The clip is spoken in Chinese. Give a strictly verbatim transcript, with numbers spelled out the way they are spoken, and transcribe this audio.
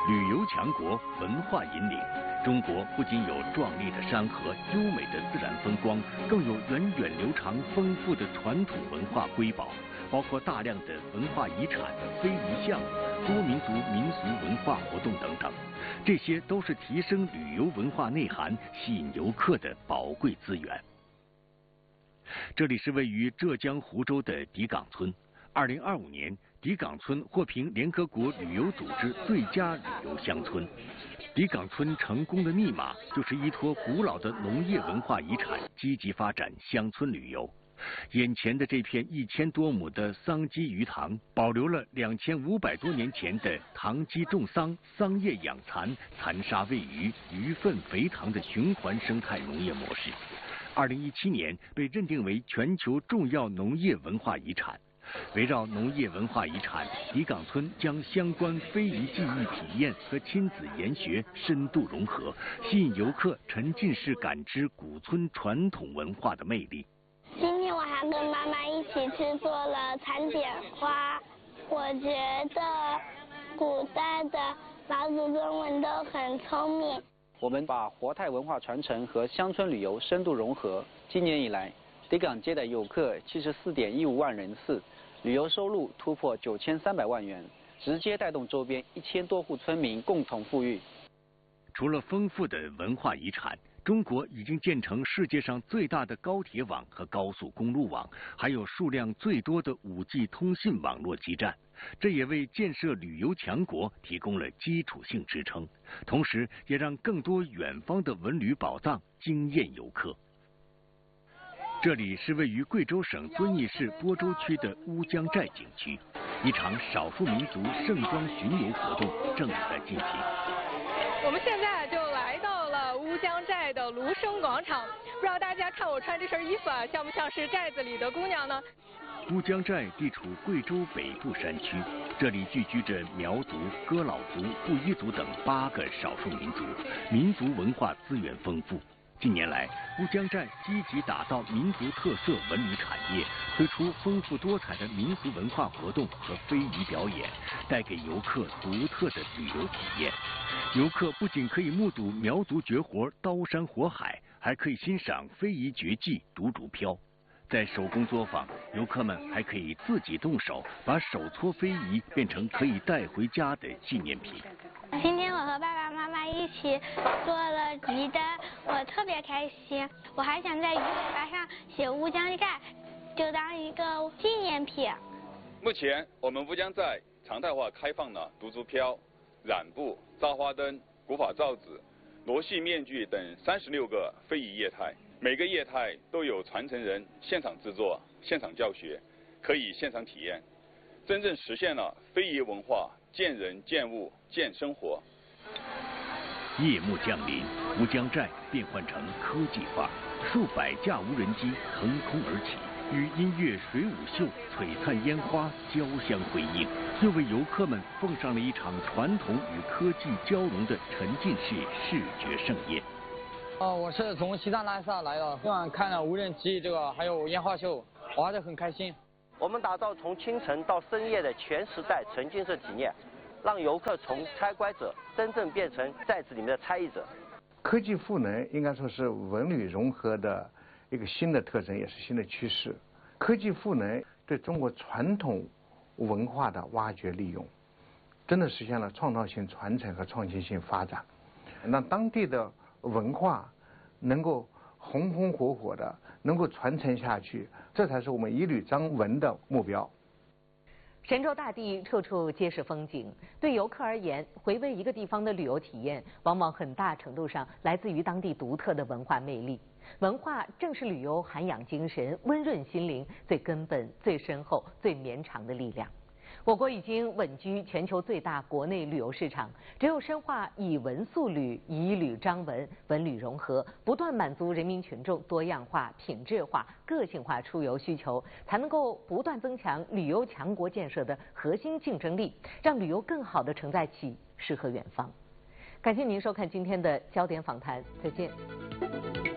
旅游强国，文化引领。中国不仅有壮丽的山河、优美的自然风光，更有源远流长、丰富的传统文化瑰宝，包括大量的文化遗产、非遗项目、多民族民俗文化活动等等。这些都是提升旅游文化内涵、吸引游客的宝贵资源。这里是位于浙江湖州的迪岗村。二零二五年，迪岗村获评联合国旅游组织最佳旅游乡村。迪岗村成功的密码就是依托古老的农业文化遗产，积极发展乡村旅游。眼前的这片一千多亩的桑基鱼塘，保留了两千五百多年前的塘基种桑、桑叶养蚕、残沙喂鱼、鱼粪肥塘的循环生态农业模式。二零一七年被认定为全球重要农业文化遗产。围绕农业文化遗产，迪岗村将相关非遗技艺体验和亲子研学深度融合，吸引游客沉浸式感知古村传统文化的魅力。 今天我还跟妈妈一起制作了蚕茧花，我觉得古代的老祖宗们都很聪明。 我们把活态文化传承和乡村旅游深度融合。今年以来，迪岗接待游客七十四点一五万人次，旅游收入突破九千三百万元，直接带动周边一千多户村民共同富裕。 除了丰富的文化遗产，中国已经建成世界上最大的高铁网和高速公路网，还有数量最多的 五 G 通信网络基站，这也为建设旅游强国提供了基础性支撑，同时也让更多远方的文旅宝藏惊艳游客。这里是位于贵州省遵义市播州区的乌江寨景区，一场少数民族盛装巡游活动正在进行。 我们现在就来到了乌江寨的芦笙广场，不知道大家看我穿这身衣服啊，像不像是寨子里的姑娘呢？ 乌江寨地处贵州北部山区，这里聚居着苗族、哥老族、布依族等八个少数民族，民族文化资源丰富。近年来，乌江寨积极打造民族特色文旅产业，推出丰富多彩的民俗文化活动和非遗表演，带给游客独特的旅游体验。游客不仅可以目睹苗族绝活刀山火海，还可以欣赏非遗绝技独竹飘。在手工作坊，游客们还可以自己动手，把手搓非遗变成可以带回家的纪念品。 今天我和爸爸妈妈一起做了鱼灯，我特别开心。我还想在鱼尾巴上写乌江寨，就当一个纪念品。 目前我们乌江寨常态化开放了独竹飘、染布、造花灯、古法造纸、罗戏面具等三十六个非遗业态，每个业态都有传承人现场制作、现场教学，可以现场体验，真正实现了非遗文化见人见物见生活。 夜幕降临，乌江寨变换成科技化，数百架无人机腾空而起，与音乐、水舞秀、璀璨烟花交相辉映，又为游客们奉上了一场传统与科技交融的沉浸式视觉盛宴。 哦，我是从西藏拉萨来的，今晚看了无人机这个还有烟花秀，玩得很开心。 我们打造从清晨到深夜的全时代沉浸式体验，让游客从参观者真正变成寨子里面的参与者。 科技赋能应该说是文旅融合的一个新的特征，也是新的趋势。科技赋能对中国传统文化的挖掘利用，真的实现了创造性传承和创新性发展，让当地的文化能够红红火火的能够传承下去，这才是我们一旅张文的目标。 神州大地处处皆是风景，对游客而言，回味一个地方的旅游体验，往往很大程度上来自于当地独特的文化魅力。文化正是旅游涵养精神、温润心灵最根本、最深厚、最绵长的力量。我国已经稳居全球最大国内旅游市场，只有深化以文塑旅、以旅张文、文旅融合，不断满足人民群众多样化、品质化、个性化出游需求，才能够不断增强旅游强国建设的核心竞争力，让旅游更好地承载起诗和远方。感谢您收看今天的焦点访谈，再见。